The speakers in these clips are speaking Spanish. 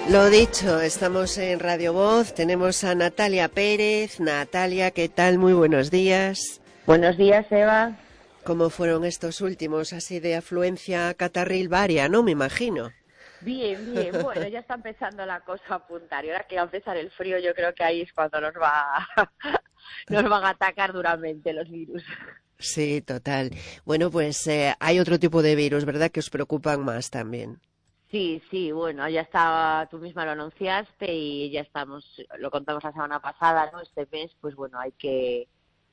Lo dicho, estamos en Radio Voz, tenemos a Natalia Pérez. Natalia, ¿qué tal? Muy buenos días. Buenos días, Eva. ¿Cómo fueron estos últimos, así de afluencia catarril varia, no? Me imagino. Bien, bien. Bueno, ya está empezando la cosa a apuntar. Y ahora que va a empezar el frío, yo creo que ahí es cuando nos van a atacar duramente los virus. Sí, total. Bueno, pues hay otro tipo de virus, ¿verdad?, que os preocupan más también. Sí, bueno, ya está, tú misma lo anunciaste y ya estamos, lo contamos la semana pasada, ¿no? Este mes, pues bueno, hay que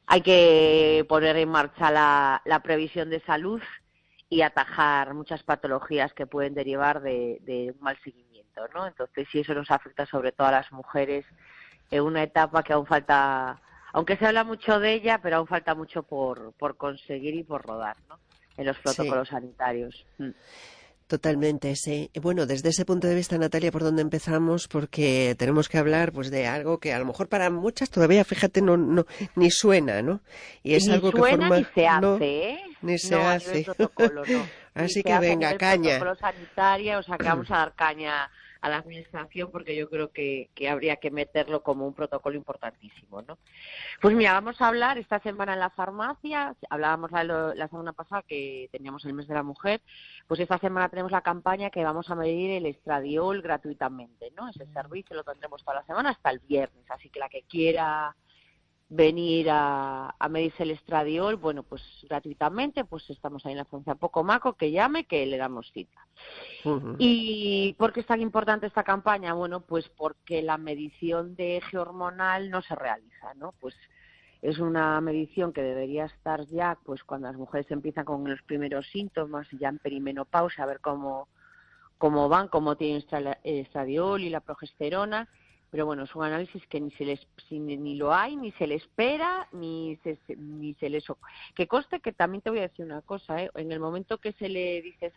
poner en marcha la previsión de salud y atajar muchas patologías que pueden derivar de un mal seguimiento, ¿no? Entonces, sí, eso nos afecta sobre todo a las mujeres en una etapa que aún falta, aunque se habla mucho de ella, pero aún falta mucho por conseguir y por rodar, ¿no? En los Sí, protocolos sanitarios. totalmente, sí. Bueno, desde ese punto de vista, Natalia, ¿por dónde empezamos? Porque tenemos que hablar, pues, de algo que a lo mejor para muchas todavía, fíjate, no ni suena, ¿no? Y es Ni algo que suena ni forma, se no, hace, ¿eh? ni se No, a nivel hace. protocolo, no. Ni Así se que hace a venga, nivel caña. protocolo sanitario, o sea, que vamos a dar caña a la administración porque yo creo que habría que meterlo como un protocolo importantísimo, ¿no? Pues mira, vamos a hablar esta semana en la farmacia, hablábamos la semana pasada que teníamos el mes de la mujer, pues esta semana tenemos la campaña que vamos a medir el estradiol gratuitamente, ¿no? Ese servicio lo tendremos toda la semana hasta el viernes, así que la que quiera venir a medirse el estradiol, bueno, pues gratuitamente, pues estamos ahí en la farmacia Pocomaco, que llame, que le damos cita. Ujú. ¿Y por qué es tan importante esta campaña? Bueno, pues porque la medición de eje hormonal no se realiza, ¿no? Pues es una medición que debería estar ya, pues cuando las mujeres empiezan con los primeros síntomas, ya en perimenopausia, a ver cómo van, cómo tienen el estradiol y la progesterona, pero bueno, es un análisis que ni lo hay, ni se le espera, ni se les... Que conste que también te voy a decir una cosa, ¿eh? En el momento que se le dices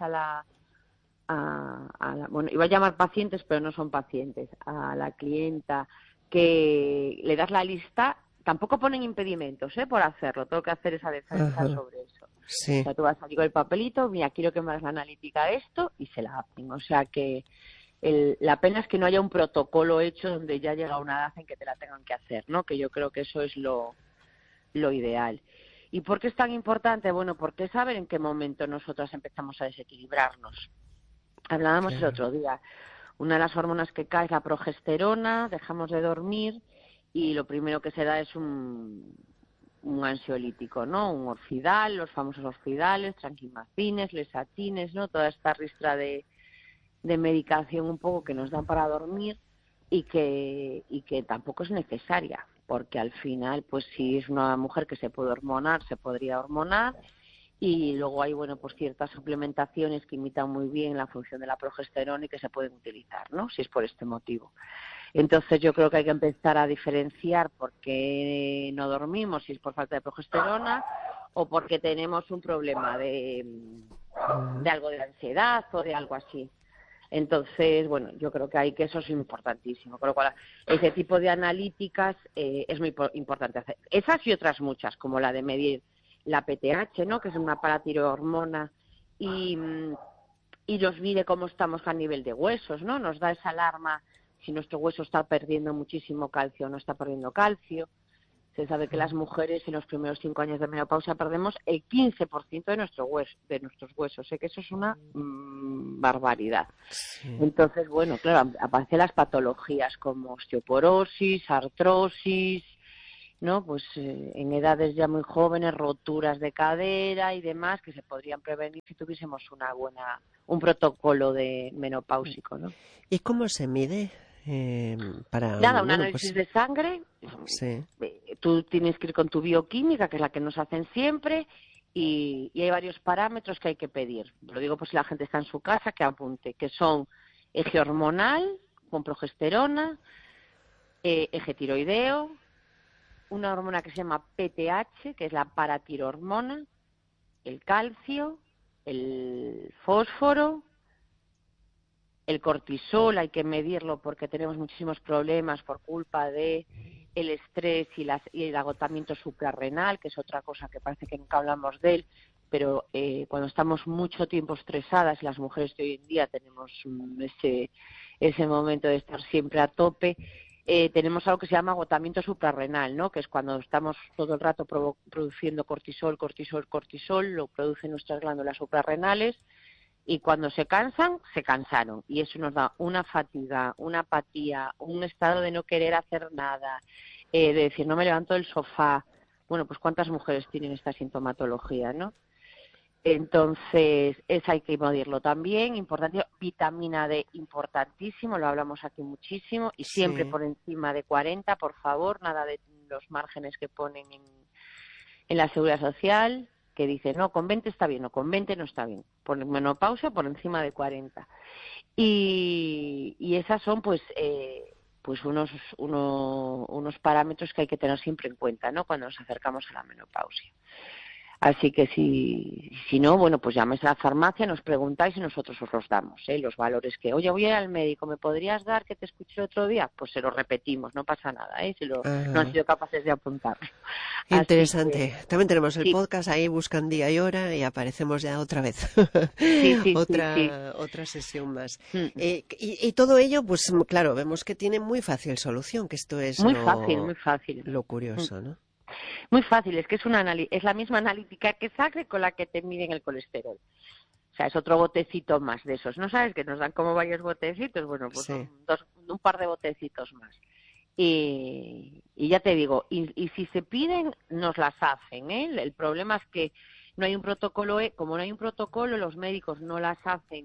bueno, iba a llamar pacientes, pero no son pacientes, a la clienta, que le das la lista, tampoco ponen impedimentos, por hacerlo, tengo que hacer esa defensa Ajá, sobre eso. O sí. sea, tú vas a salir con el papelito, mira, quiero que me hagas la analítica de esto, y se la hacen. O sea que la pena es que no haya un protocolo hecho donde ya llega una edad en que te la tengan que hacer, ¿no? Que yo creo que eso es lo ideal. ¿Y por qué es tan importante? Bueno, porque saber en qué momento nosotras empezamos a desequilibrarnos. Hablábamos el Claro. otro día, una de las hormonas que cae es la progesterona, dejamos de dormir y lo primero que se da es un ansiolítico, ¿no? Un orfidal, los famosos orfidales, tranquimacines, lesatines, ¿no? Toda esta ristra de medicación un poco que nos dan para dormir y que tampoco es necesaria, porque al final, pues si es una mujer que se puede hormonar, se podría hormonar, y luego hay, bueno, pues ciertas suplementaciones que imitan muy bien la función de la progesterona y que se pueden utilizar, ¿no? Si es por este motivo. Entonces yo creo que hay que empezar a diferenciar por qué no dormimos, si es por falta de progesterona o porque tenemos un problema de Ujú. algo de ansiedad o de algo así. Entonces, bueno, yo creo que eso es importantísimo. Con lo cual, ese tipo de analíticas es muy importante hacer. Esas y otras muchas, como la de medir la PTH, ¿no? Que es una paratirohormona y, y nos mide cómo estamos a nivel de huesos, ¿no? Nos da esa alarma si nuestro hueso está perdiendo muchísimo calcio o no está perdiendo calcio. Se sabe que las mujeres en los primeros 5 años de menopausia perdemos el 15% de nuestros huesos. Sé que eso es una barbaridad. Sí. Entonces, bueno, claro, aparecen las patologías como osteoporosis, artrosis, ¿no? Pues en edades ya muy jóvenes, roturas de cadera y demás que se podrían prevenir si tuviésemos un protocolo de menopáusico, ¿no? ¿Y cómo se mide? Nada, un Bueno, análisis pues de sangre, sí. tú tienes que ir con tu bioquímica, que es la que nos hacen siempre, y hay varios parámetros que hay que pedir. Lo digo por si la gente está en su casa, que apunte, que son eje hormonal, con progesterona, eje tiroideo, una hormona que se llama PTH, que es la paratirohormona, el calcio, el fósforo, el cortisol hay que medirlo porque tenemos muchísimos problemas por culpa de el estrés y el agotamiento suprarrenal, que es otra cosa que parece que nunca hablamos de él, pero cuando estamos mucho tiempo estresadas, y las mujeres de hoy en día tenemos ese momento de estar siempre a tope, tenemos algo que se llama agotamiento suprarrenal, ¿no? Que es cuando estamos todo el rato produciendo cortisol, lo producen nuestras glándulas suprarrenales, y cuando se cansan, se cansaron. Y eso nos da una fatiga, una apatía, un estado de no querer hacer nada, de decir, no me levanto del sofá. Bueno, pues ¿cuántas mujeres tienen esta sintomatología, no? Entonces, eso hay que medirlo también. Importante, vitamina D, importantísimo, lo hablamos aquí muchísimo, y siempre Sí. por encima de 40, por favor, nada de los márgenes que ponen en la Seguridad Social, que dicen, no, con 20 está bien, o con 20 no está bien. Por menopausia, por encima de 40. Y esas son, pues unos parámetros que hay que tener siempre en cuenta, ¿no? Cuando nos acercamos a la menopausia. Así que si no, bueno, pues llaméis a la farmacia, nos preguntáis y nosotros os los damos, los valores que, oye, voy a ir al médico, ¿me podrías dar que te escuché el otro día? Pues se lo repetimos, no pasa nada, si no han Ajá. sido capaces de apuntar. Así Interesante. que, También tenemos el sí, podcast, ahí buscan día y hora y aparecemos ya otra vez. sí, sí, sí, sí. Otra sesión más. Mm. Y todo ello, pues claro, vemos que tiene muy fácil solución, que esto es Muy fácil, muy fácil. lo curioso, ¿no? Muy fácil, es que es la misma analítica que sangre con la que te miden el colesterol. O sea, es otro botecito más de esos. ¿No sabes que nos dan como varios botecitos? Bueno, pues Sí. un par de botecitos más. Y ya te digo, y si se piden, nos las hacen, ¿eh? El problema es que no hay un protocolo, como no hay un protocolo, los médicos no las hacen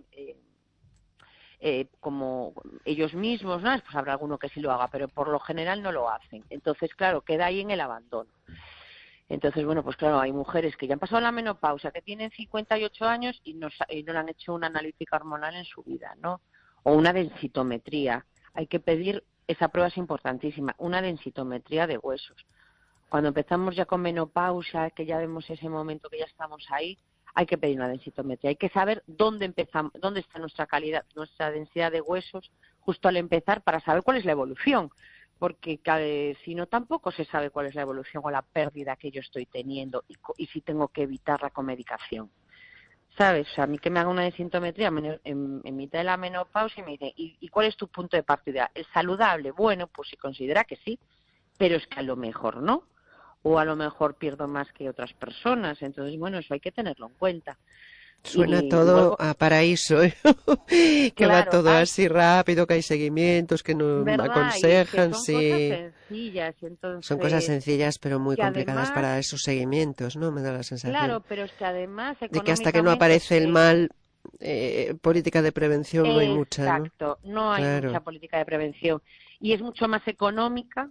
como ellos mismos, ¿no? Pues habrá alguno que sí lo haga, pero por lo general no lo hacen. Entonces, claro, queda ahí en el abandono. Entonces, bueno, pues claro, hay mujeres que ya han pasado la menopausia, que tienen 58 años y no le han hecho una analítica hormonal en su vida, ¿no? O una densitometría. Hay que pedir, esa prueba es importantísima, una densitometría de huesos. Cuando empezamos ya con menopausia, que ya vemos ese momento que ya estamos ahí, hay que pedir una densitometría. Hay que saber dónde empezamos, dónde está nuestra calidad, nuestra densidad de huesos justo al empezar para saber cuál es la evolución. Porque si no, tampoco se sabe cuál es la evolución o la pérdida que yo estoy teniendo y si tengo que evitarla con medicación. ¿Sabes? O sea, a mí que me haga una densitometría en mitad de la menopausia y me dicen, ¿y cuál es tu punto de partida? ¿Es saludable? Bueno, pues si considera que sí, pero es que a lo mejor no. O a lo mejor pierdo más que otras personas. Entonces, bueno, eso hay que tenerlo en cuenta. Suena Y todo vuelvo, a paraíso, ¿eh? Que va claro, todo así rápido, que hay seguimientos, que nos ¿verdad? Y es que aconsejan, son cosas sí. sencillas, Son cosas entonces, sencillas, pero muy que complicadas además, para esos seguimientos, ¿no? Me da la sensación claro, pero es que además de que hasta que no económicamente es aparece el que, mal, política de prevención no hay mucha, ¿no? exacto, no hay mucha Claro, política de prevención y es mucho más económica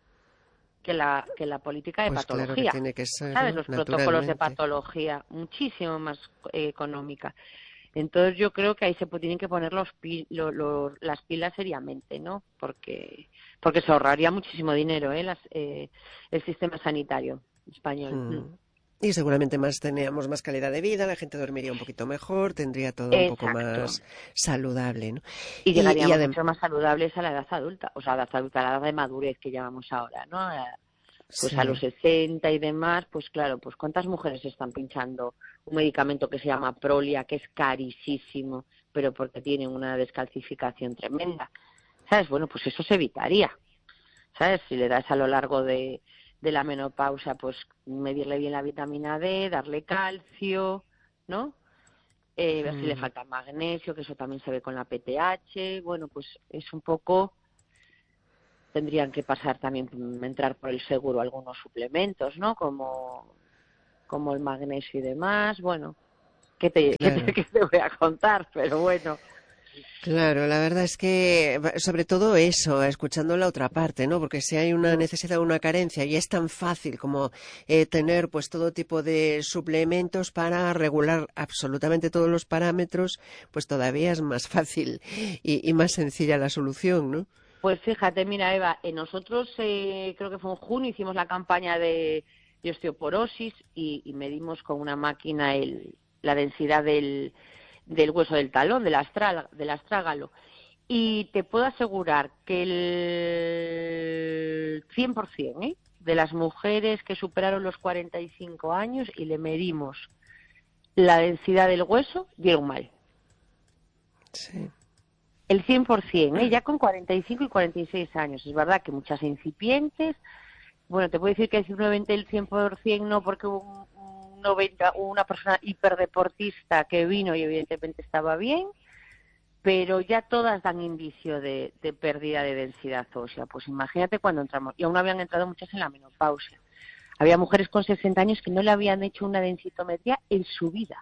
que la política de pues claro que patología. tiene que ser, ¿Sabes? ¿no? Los protocolos de Naturalmente. patología, muchísimo más económica. Entonces yo creo que ahí tienen que poner las pilas seriamente, ¿no? Porque se ahorraría muchísimo dinero, el sistema sanitario español. Mm. Y seguramente más teníamos más calidad de vida, la gente dormiría un poquito mejor, tendría todo un poco Exacto. más saludable, ¿no? Y Y llegaríamos además, mucho más saludables a la edad adulta, o sea, a la edad adulta, a la edad de madurez que llamamos ahora, ¿no? Pues a los sí. 60 y demás, pues claro, pues ¿cuántas mujeres están pinchando un medicamento que se llama Prolia, que es carísimo, pero porque tienen una descalcificación tremenda? ¿Sabes? Bueno, pues eso se evitaría, ¿sabes? Si le das a lo largo de la menopausia, pues medirle bien la vitamina D, darle calcio, ¿no? Ver si le Mm. falta magnesio, que eso también se ve con la PTH. Bueno, pues es un poco, tendrían que pasar también, entrar por el seguro algunos suplementos, ¿no? Como el magnesio y demás. Bueno, Claro. qué te voy a contar? Pero bueno, Claro, la verdad es que, sobre todo eso, escuchando la otra parte, ¿no? Porque si hay una mm, necesidad o una carencia y es tan fácil como tener pues todo tipo de suplementos para regular absolutamente todos los parámetros, pues todavía es más fácil y más sencilla la solución, ¿no? pues fíjate, mira, Eva, nosotros creo que fue en junio, hicimos la campaña de osteoporosis y medimos con una máquina la densidad del hueso del talón, del astrágalo. Y te puedo asegurar que el 100%, de las mujeres que superaron los 45 años y le medimos la densidad del hueso, dieron mal. Sí. El 100%, ya con 45 y 46 años. Es verdad que muchas incipientes. Bueno, te puedo decir que simplemente el 100% no, porque hubo un 90, una persona hiperdeportista que vino y evidentemente estaba bien, pero ya todas dan indicio de pérdida de densidad ósea. Pues imagínate cuando entramos, y aún habían entrado muchas en la menopausia. Había mujeres con 60 años que no le habían hecho una densitometría en su vida.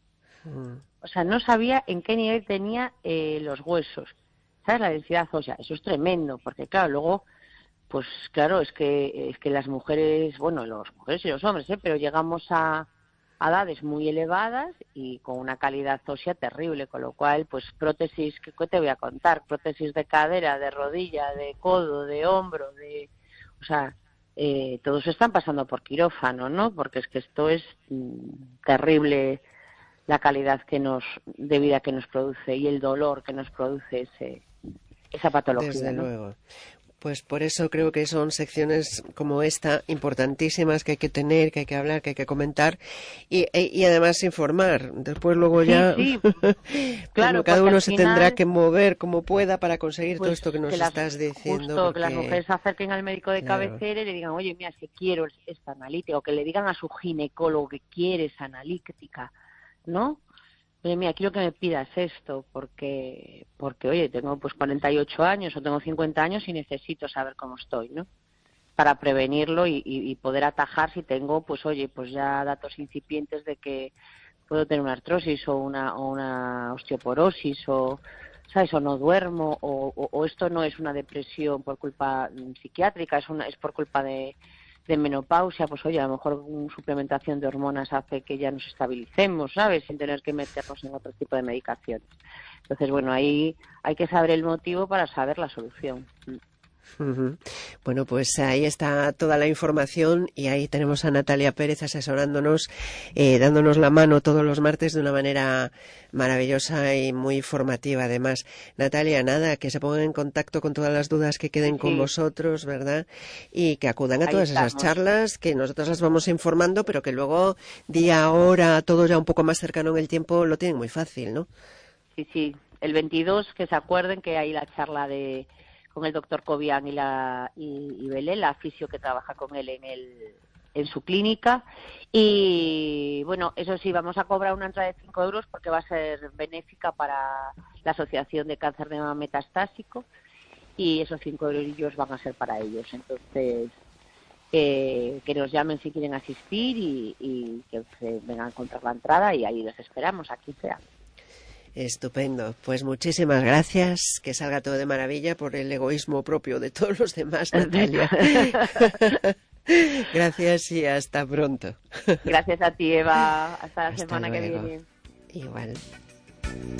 O sea, no sabía en qué nivel tenía los huesos, ¿sabes? La densidad ósea. Eso es tremendo, porque claro, luego, pues claro, es que las mujeres, bueno, las mujeres y los hombres, pero llegamos a edades muy elevadas y con una calidad ósea terrible, con lo cual, pues prótesis, ¿qué te voy a contar? Prótesis de cadera, de rodilla, de codo, de hombro, o sea, todos están pasando por quirófano, ¿no? Porque es que esto es terrible, la calidad de vida que nos produce y el dolor que nos produce esa patología. Desde ¿no? luego. Pues por eso creo que son secciones como esta importantísimas que hay que tener, que hay que hablar, que hay que comentar y además informar. Después luego ya sí. bueno, Claro, cada uno se final, tendrá que mover como pueda para conseguir todo pues, esto que nos estás diciendo. Justo, porque... que las mujeres se acerquen al médico de claro. cabecera y le digan, oye, mira, si quiero esta analítica, o que le digan a su ginecólogo que quiere esa analítica, ¿no? Oye, mira, quiero que me pidas esto, porque oye, tengo pues 48 años o tengo 50 años y necesito saber cómo estoy, ¿no? Para prevenirlo y poder atajar si tengo, pues oye, pues ya datos incipientes de que puedo tener una artrosis o una osteoporosis o, ¿sabes? O no duermo o esto no es una depresión por culpa psiquiátrica, es por culpa de menopausia, pues oye, a lo mejor una suplementación de hormonas hace que ya nos estabilicemos, ¿sabes? Sin tener que meternos en otro tipo de medicaciones. Entonces, bueno, ahí hay que saber el motivo para saber la solución. Bueno, pues ahí está toda la información y ahí tenemos a Natalia Pérez asesorándonos, dándonos la mano todos los martes de una manera maravillosa y muy formativa además. Natalia, nada, que se pongan en contacto con todas las dudas que queden con vosotros, ¿verdad? Y que acudan a todas esas charlas, que nosotros las vamos informando, pero que luego día, hora, todo ya un poco más cercano en el tiempo lo tienen muy fácil, ¿no? Sí, el 22 que se acuerden que hay la charla con el doctor Cobian y Belén, la fisio que trabaja con él en su clínica. Y bueno, eso sí, vamos a cobrar una entrada de 5 euros porque va a ser benéfica para la Asociación de Cáncer de Mama Metastásico y esos 5 euros van a ser para ellos. Entonces, que nos llamen si quieren asistir y que se vengan a encontrar la entrada y ahí les esperamos, aquí sea. Estupendo. Pues muchísimas gracias. Que salga todo de maravilla por el egoísmo propio de todos los demás, Natalia. Gracias y hasta pronto. Gracias a ti, Eva. Hasta la hasta semana luego. que viene. Igual.